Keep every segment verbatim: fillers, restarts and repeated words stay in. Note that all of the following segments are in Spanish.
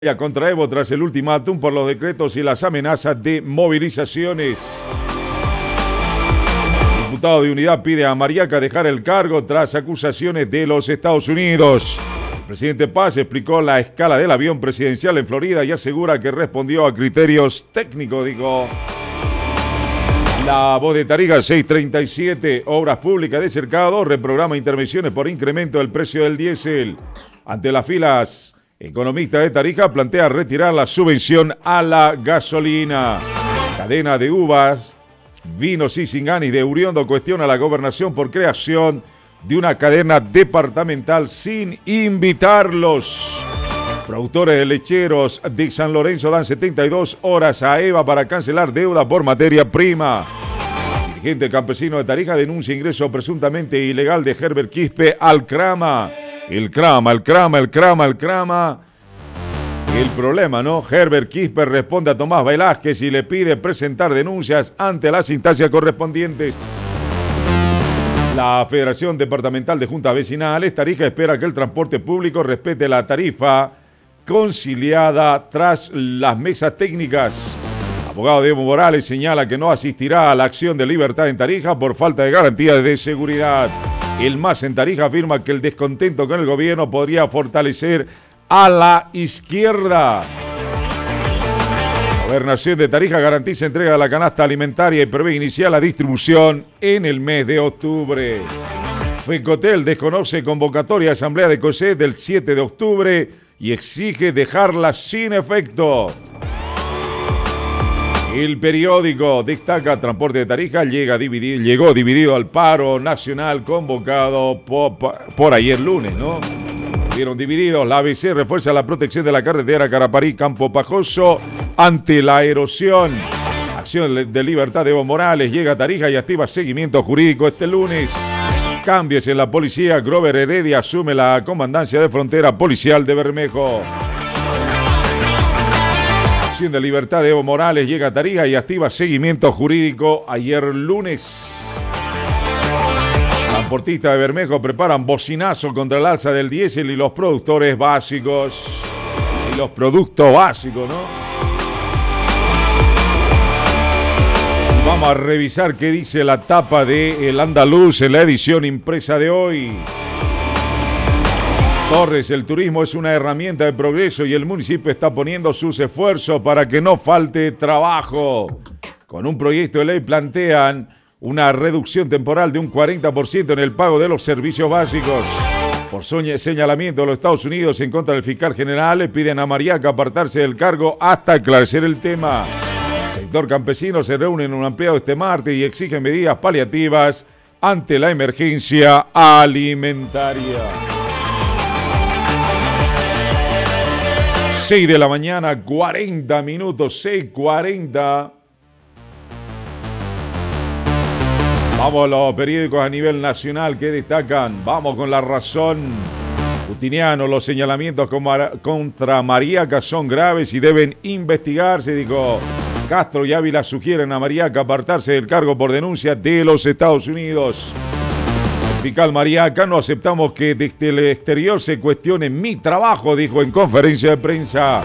Contra Evo tras el ultimátum por los decretos y las amenazas de movilizaciones. El diputado de Unidad pide a Mariaca dejar el cargo tras acusaciones de los Estados Unidos. El presidente Paz explicó la escala del avión presidencial en Florida y asegura que respondió a criterios técnicos, dijo. La Voz de Tarija, seis treinta y siete, Obras Públicas de Cercado reprograma intervenciones por incremento del precio del diésel. Ante las filas, economista de Tarija plantea retirar la subvención a la gasolina. Cadena de uvas, vinos y Singanis de Uriondo cuestiona a la gobernación por creación de una cadena departamental sin invitarlos. Productores de lecheros de San Lorenzo dan setenta y dos horas a EVA para cancelar deuda por materia prima. Dirigente campesino de Tarija denuncia ingreso presuntamente ilegal de Herbert Quispe al Crama. El Crama, el Crama, el Crama, el Crama. El problema, ¿no? Herbert Quispe responde a Tomás Velázquez y le pide presentar denuncias ante las instancias correspondientes. La Federación Departamental de Juntas Vecinales Tarija espera que el transporte público respete la tarifa conciliada tras las mesas técnicas. Abogado Evo Morales señala que no asistirá a la acción de libertad en Tarija por falta de garantías de seguridad. El MAS en Tarija afirma que el descontento con el gobierno podría fortalecer a la izquierda. La Gobernación de Tarija garantiza entrega de la canasta alimentaria y prevé iniciar la distribución en el mes de octubre. FECOTEL desconoce convocatoria de asamblea de COSET del siete de octubre y exige dejarla sin efecto. El periódico destaca: Transporte de Tarija llega dividido, llegó dividido al paro nacional convocado por, por ayer lunes, ¿no? Estuvieron divididos. La A B C refuerza la protección de la carretera Caraparí-Campo Pajoso ante la erosión. Acción de Libertad de Evo Morales llega a Tarija y activa seguimiento jurídico este lunes. Cambios en la policía. Grover Heredia asume la comandancia de frontera policial de Bermejo. De Libertad de Evo Morales llega a Tarija y activa seguimiento jurídico ayer lunes. Transportistas de Bermejo preparan bocinazo contra el alza del diésel y los productores básicos. Y los productos básicos, ¿no? Vamos a revisar qué dice la tapa de El Andaluz en la edición impresa de hoy. Torres, el turismo es una herramienta de progreso y el municipio está poniendo sus esfuerzos para que no falte trabajo. Con un proyecto de ley plantean una reducción temporal de un cuarenta por ciento en el pago de los servicios básicos. Por señalamiento de los Estados Unidos en contra del fiscal general, le piden a Mariaca apartarse del cargo hasta aclarecer el tema. El sector campesino se reúne en un ampliado este martes y exige medidas paliativas ante la emergencia alimentaria. seis de la mañana, cuarenta minutos, seis cuarenta. Vamos a los periódicos a nivel nacional que destacan. Vamos con La Razón. Justiniano, los señalamientos contra Mariaca son graves y deben investigarse, dijo. Castro y Ávila sugieren a Mariaca apartarse del cargo por denuncia de los Estados Unidos. Fiscal Mariaca, no aceptamos que desde el exterior se cuestione mi trabajo, dijo en conferencia de prensa.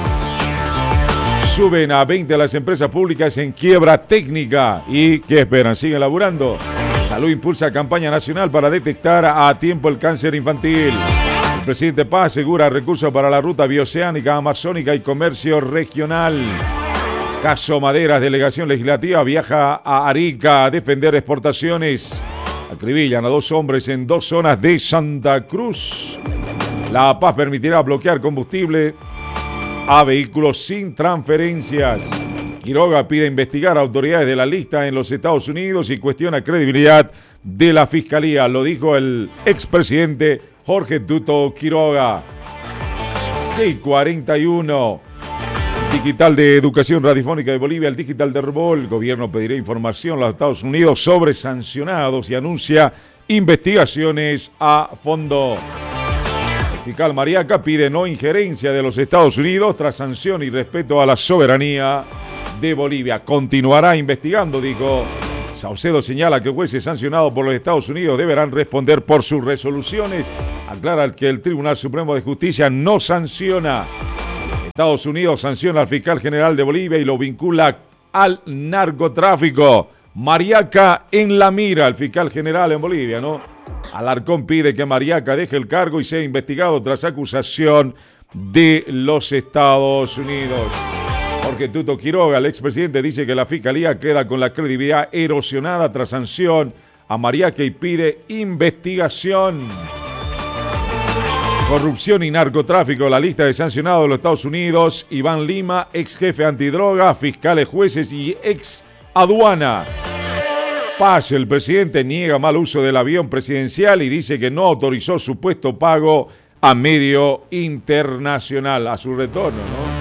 Suben a veinte las empresas públicas en quiebra técnica. ¿Y qué esperan? ¿Siguen laburando? Salud impulsa campaña nacional para detectar a tiempo el cáncer infantil. El presidente Paz asegura recursos para la ruta bioceánica, amazónica y comercio regional. Caso Maderas, delegación legislativa viaja a Arica a defender exportaciones. Acribillan a dos hombres en dos zonas de Santa Cruz. La Paz permitirá bloquear combustible a vehículos sin transferencias. Quiroga pide investigar a autoridades de la lista en los Estados Unidos y cuestiona credibilidad de la Fiscalía. Lo dijo el expresidente Jorge Tuto Quiroga. seis cuarenta y uno. Digital de Educación Radiofónica de Bolivia, el digital de Herbol. El gobierno pedirá información a los Estados Unidos sobre sancionados y anuncia investigaciones a fondo. El fiscal Mariaca pide no injerencia de los Estados Unidos tras sanción y respeto a la soberanía de Bolivia. Continuará investigando, dijo. Saucedo señala que jueces sancionados por los Estados Unidos deberán responder por sus resoluciones. Aclara que el Tribunal Supremo de Justicia no sanciona. Estados Unidos sanciona al fiscal general de Bolivia y lo vincula al narcotráfico. Mariaca en la mira, el fiscal general en Bolivia, ¿no? Alarcón pide que Mariaca deje el cargo y sea investigado tras acusación de los Estados Unidos. Jorge Tuto Quiroga, el expresidente, dice que la fiscalía queda con la credibilidad erosionada tras sanción a Mariaca y pide investigación. Corrupción y narcotráfico, la lista de sancionados de los Estados Unidos. Iván Lima, ex jefe antidroga, fiscales, jueces y ex aduana. Paz, el presidente niega mal uso del avión presidencial y dice que no autorizó supuesto pago a medio internacional a su retorno, ¿no?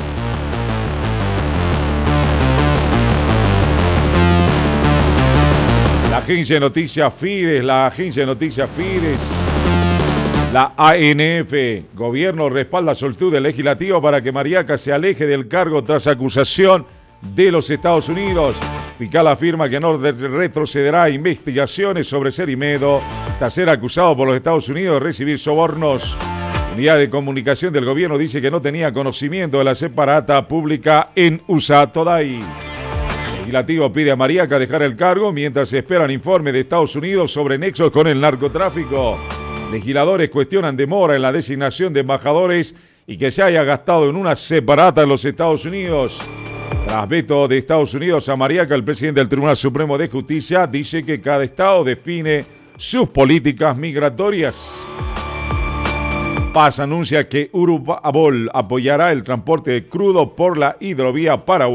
La agencia de noticias Fides, la agencia de noticias Fides, la A N F, gobierno respalda solicitud del legislativo para que Mariaca se aleje del cargo tras acusación de los Estados Unidos. Fiscal afirma que no retrocederá a investigaciones sobre Cerimedo tras ser acusado por los Estados Unidos de recibir sobornos. Unidad de comunicación del gobierno dice que no tenía conocimiento de la separata pública en U S A Today. El legislativo pide a Mariaca dejar el cargo mientras se esperan informes de Estados Unidos sobre nexos con el narcotráfico. Legisladores cuestionan demora en la designación de embajadores y que se haya gastado en una separata en los Estados Unidos. Tras veto de Estados Unidos a Mariaca, el presidente del Tribunal Supremo de Justicia dice que cada estado define sus políticas migratorias. Paz anuncia que Urubabol apoyará el transporte de crudo por la hidrovía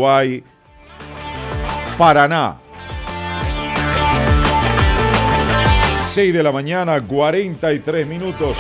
Paraguay-Paraná. seis de la mañana, cuarenta y tres minutos.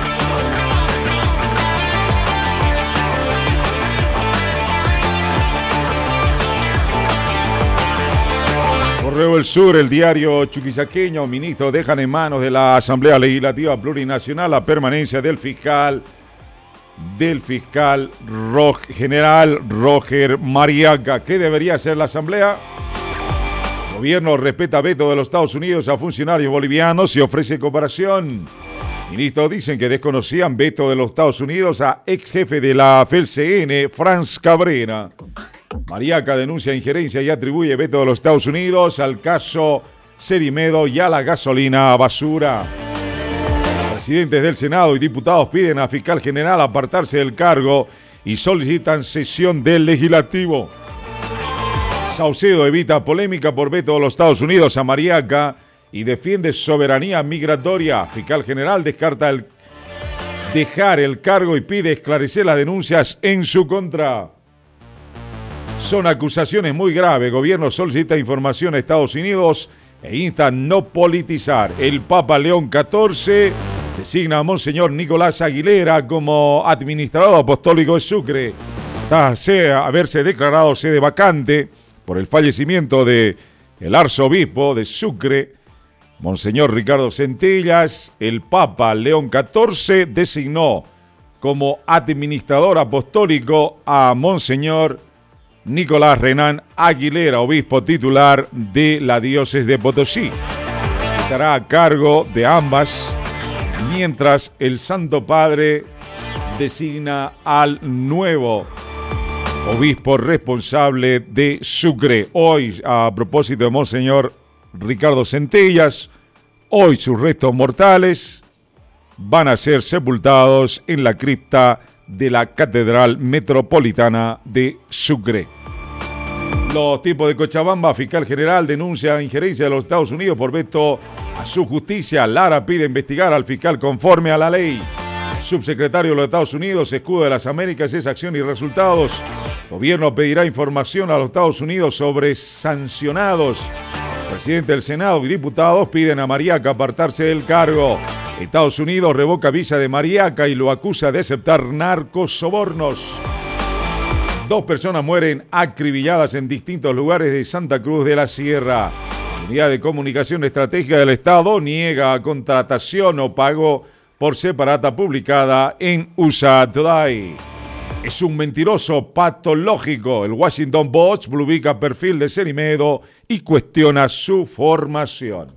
Correo del Sur, el diario chuquisaqueño, ministros dejan en manos de la Asamblea Legislativa Plurinacional la permanencia del fiscal, del fiscal Rog, general Roger Mariaca. ¿Qué debería hacer la Asamblea? El gobierno respeta veto de los Estados Unidos a funcionarios bolivianos y ofrece cooperación. Ministros dicen que desconocían veto de los Estados Unidos a ex jefe de la F E L C N, Franz Cabrera. Mariaca denuncia injerencia y atribuye veto de los Estados Unidos al caso Cerimedo y a la gasolina basura. Presidentes del Senado y diputados piden a fiscal general apartarse del cargo y solicitan sesión del legislativo. Saucedo evita polémica por veto de los Estados Unidos a Mariaca y defiende soberanía migratoria. Fiscal general descarta el dejar el cargo y pide esclarecer las denuncias en su contra. Son acusaciones muy graves. Gobierno solicita información a Estados Unidos e insta a no politizar. El Papa León catorce designa a Monseñor Nicolás Aguilera como administrador apostólico de Sucre, tras haberse declarado sede vacante por el fallecimiento del arzobispo de Sucre, Monseñor Ricardo Centellas. El Papa León catorce designó como administrador apostólico a Monseñor Nicolás Renán Aguilera, obispo titular de la diócesis de Potosí. Estará a cargo de ambas, mientras el Santo Padre designa al nuevo obispo responsable de Sucre. Hoy, a propósito de Monseñor Ricardo Centellas, hoy sus restos mortales van a ser sepultados en la cripta de la Catedral Metropolitana de Sucre. Los tiempos de Cochabamba, fiscal general denuncia injerencia de los Estados Unidos por veto a su justicia. Lara pide investigar al fiscal conforme a la ley. Subsecretario de los Estados Unidos, escudo de las Américas, es acción y resultados. Gobierno pedirá información a los Estados Unidos sobre sancionados. Presidente del Senado y diputados piden a Mariaca apartarse del cargo. Estados Unidos revoca visa de Mariaca y lo acusa de aceptar narcosobornos. Dos personas mueren acribilladas en distintos lugares de Santa Cruz de la Sierra. Unidad de Comunicación Estratégica del Estado niega contratación o pago por separata publicada en U S A Today. Es un mentiroso patológico. El Washington Post publica perfil de Cerimedo y cuestiona su formación.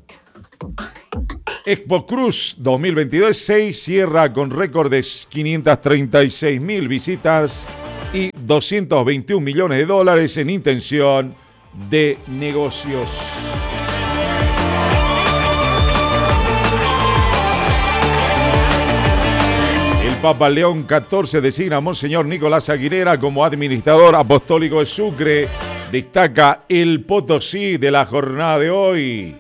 Expo Cruz dos mil veintidós seis cierra con récord de quinientas treinta y seis mil visitas y doscientos veintiún millones de dólares en intención de negocios. El Papa León catorce designa a Monseñor Nicolás Aguilera como administrador apostólico de Sucre. Destaca el Potosí de la jornada de hoy.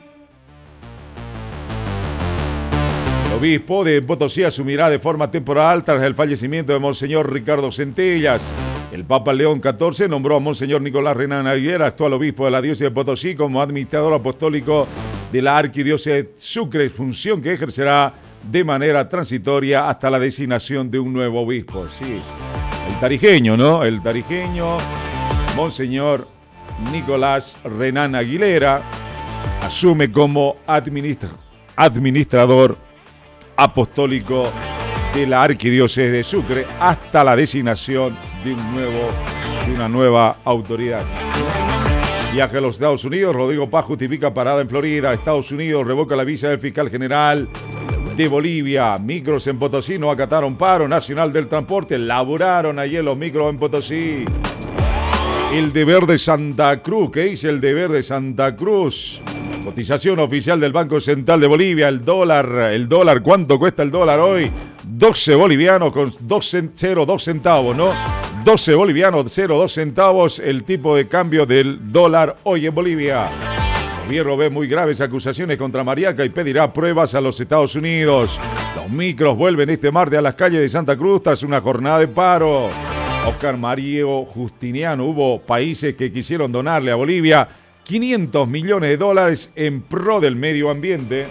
El obispo de Potosí asumirá de forma temporal tras el fallecimiento de Monseñor Ricardo Centellas. El Papa León catorce nombró a Monseñor Nicolás Renan Aguilera, actual obispo de la diócesis de Potosí, como administrador apostólico de la arquidiócesis de Sucre, función que ejercerá de manera transitoria hasta la designación de un nuevo obispo. Sí, el tarijeño, ¿no? El tarijeño, Monseñor Nicolás Renan Aguilera, asume como administra- administrador apostólico de la arquidiócesis de Sucre hasta la designación de un nuevo, de una nueva autoridad. Viaje a los Estados Unidos. Rodrigo Paz justifica parada en Florida. Estados Unidos revoca la visa del fiscal general de Bolivia. Micros en Potosí no acataron paro nacional del transporte. Laburaron ayer los micros en Potosí. El deber de Santa Cruz. ¿Qué dice el deber de Santa Cruz? Cotización oficial del Banco Central de Bolivia. El dólar, el dólar, ¿cuánto cuesta el dólar hoy? doce bolivianos con cero coma dos centavos, ¿no? doce bolivianos, cero coma dos centavos el tipo de cambio del dólar hoy en Bolivia. El gobierno ve muy graves acusaciones contra Mariaca y pedirá pruebas a los Estados Unidos. Los micros vuelven este martes a las calles de Santa Cruz tras una jornada de paro. Oscar Mario Justiniano, hubo países que quisieron donarle a Bolivia quinientos millones de dólares en pro del medio ambiente.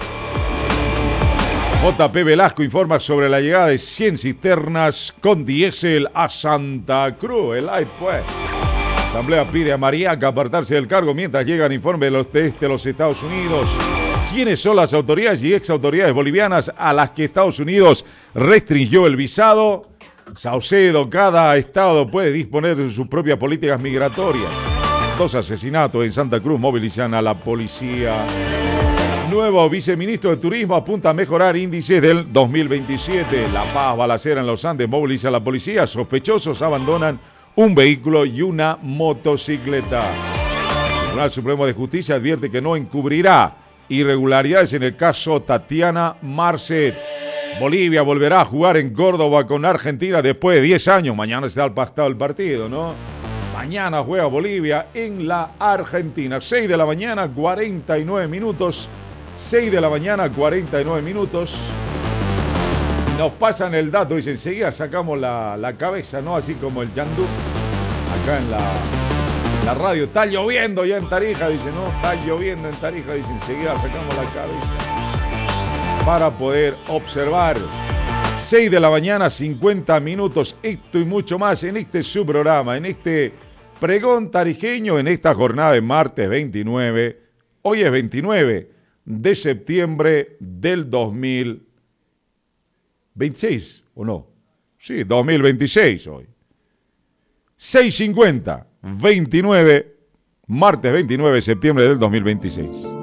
J P Velasco informa sobre la llegada de cien cisternas con diésel a Santa Cruz. El live pues. La Asamblea pide a Mariaca apartarse del cargo mientras llegan informes de los, de este, los Estados Unidos. ¿Quiénes son las autoridades y ex autoridades bolivianas a las que Estados Unidos restringió el visado? Saucedo, cada estado puede disponer de sus propias políticas migratorias. Dos asesinatos en Santa Cruz movilizan a la policía. Nuevo viceministro de Turismo apunta a mejorar índices del dos mil veintisiete. La Paz, balacera en los Andes, moviliza a la policía. Sospechosos abandonan un vehículo y una motocicleta. El Tribunal Supremo de Justicia advierte que no encubrirá irregularidades en el caso Tatiana Marcet. Bolivia volverá a jugar en Córdoba con Argentina después de diez años. Mañana está pactado el partido, ¿no? Mañana juega Bolivia en la Argentina. seis de la mañana, cuarenta y nueve minutos. seis de la mañana, cuarenta y nueve minutos. Nos pasan el dato y enseguida sacamos la, la cabeza, ¿no? Así como el Yandú. Acá en la, la radio. Está lloviendo ya en Tarija, dice, ¿no? Está lloviendo en Tarija, dice. Enseguida sacamos la cabeza para poder observar. seis de la mañana, cincuenta minutos. Esto y mucho más en este su programa, en este pregón tarijeño, en esta jornada de martes veintinueve. Hoy es veintinueve de septiembre del dos mil veintiséis, ¿o no? Sí, dos mil veintiséis hoy. seis cincuenta, veintinueve, martes veintinueve de septiembre del dos mil veintiséis.